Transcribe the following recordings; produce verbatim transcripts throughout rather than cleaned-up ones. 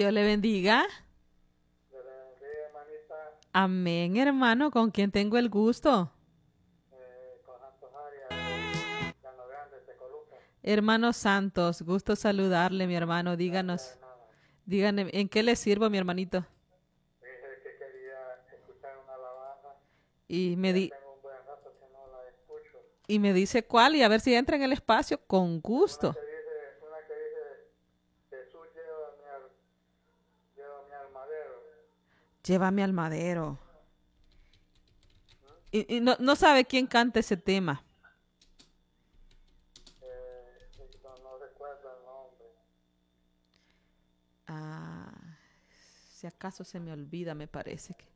Dios le bendiga. Dios le bendiga, hermanita. Amén, hermano. ¿Con quién tengo el gusto? Eh, con Santos Arias, de Llano Grande, Tecoluca. Hermano Santos, gusto saludarle, mi hermano. Gracias, Díganos, hermano. díganme, ¿en qué le sirvo, mi hermanito? Dije que quería escuchar una alabanza. Y me, Ya di tengo un buen rato que no la escucho. y me dice cuál y a ver si entra en el espacio con Una gusto. que dice, una que dice, Jesús llévame al, llévame al madero. Llévame al madero. ¿Mm? Y, y no, no sabe quién canta ese tema. Eh, no, no recuerdo el nombre. Ah, si acaso se me olvida, me parece que.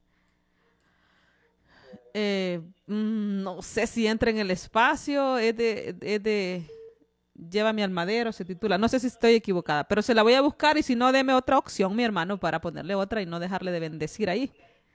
Eh, mm, no sé si entra en el espacio, es de, es de Llévame al madero, se titula. No sé si estoy equivocada, pero se la voy a buscar y si no, deme otra opción, mi hermano, para ponerle otra y no dejarle de bendecir ahí.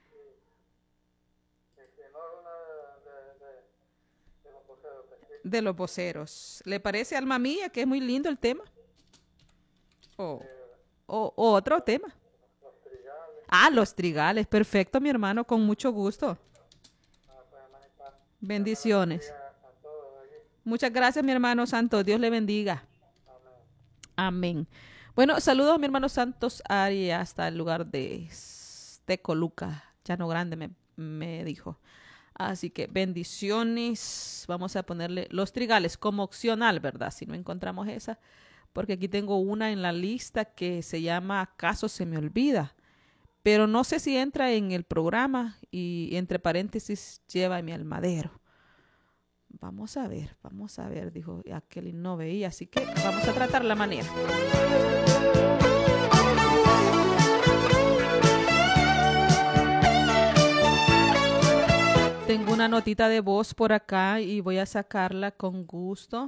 Y si no, una de, de, de los voceros de Cristo. De los voceros. ¿Le parece, alma mía, que es muy lindo el tema? O, Eh, o, o otro tema. los trigales. Ah, los trigales. Perfecto, mi hermano, con mucho gusto. Ah, pues, hermanita, Dios me la Bendiciones. bendiga a todos allí. Muchas gracias, mi hermano Santos. Dios le bendiga. Amén. Amén. Bueno, saludos a mi hermano Santos Ari hasta el lugar de Tecoluca, Llano Grande, me, me dijo. Así que bendiciones. Vamos a ponerle los trigales como opcional, ¿verdad? Si no encontramos esa, porque aquí tengo una en la lista que se llama ¿Acaso se me olvida? Pero no sé si entra en el programa y entre paréntesis llévame al madero. Vamos a ver, vamos a ver, dijo aquel y no veía, así que vamos a tratar la manera. Tengo una notita de voz por acá y voy a sacarla con gusto.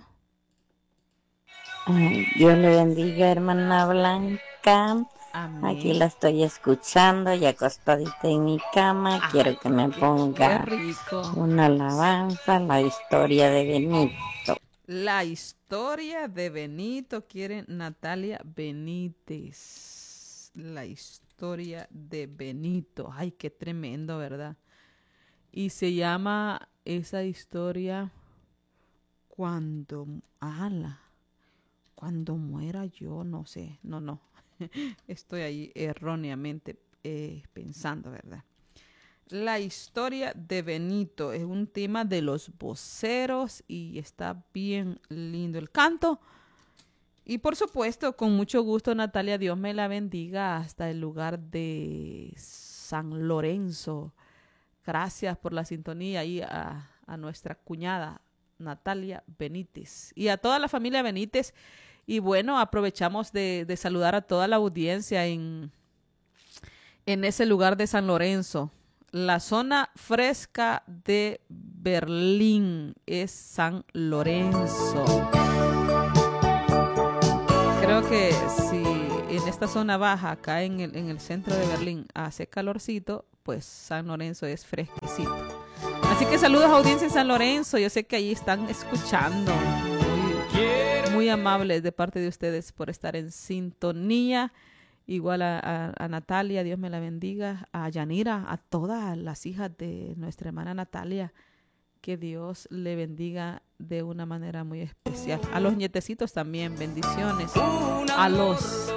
Ay, Dios le bendiga, hermana Blanca. Amén. Aquí la estoy escuchando, ya acostadita en mi cama. Ay, Quiero que me qué, ponga qué rico. una alabanza, la historia de Benito. La historia de Benito, quiere Natalia Benítez. La historia de Benito. Ay, qué tremendo, ¿verdad? Y se llama esa historia Cuando, ala, cuando muera yo, no sé, no, no. Estoy ahí erróneamente eh, pensando, ¿verdad? La historia de Benito es un tema de los voceros y está bien lindo el canto. Y por supuesto, con mucho gusto, Natalia, Dios me la bendiga hasta el lugar de San Lorenzo. Gracias por la sintonía y a, a nuestra cuñada Natalia Benítez y a toda la familia Benítez. Y bueno, aprovechamos de, de saludar a toda la audiencia en, en ese lugar de San Lorenzo. La zona fresca de Berlín es San Lorenzo. Creo que si en esta zona baja, acá en el, en el centro de Berlín, hace calorcito, pues San Lorenzo es fresquecito. Así que saludos a audiencia en San Lorenzo. Yo sé que allí están escuchando. Muy, muy amables de parte de ustedes por estar en sintonía. Igual a, a, a Natalia, Dios me la bendiga. A Yanira, a todas las hijas de nuestra hermana Natalia. Que Dios le bendiga de una manera muy especial. A los nietecitos también, bendiciones. A los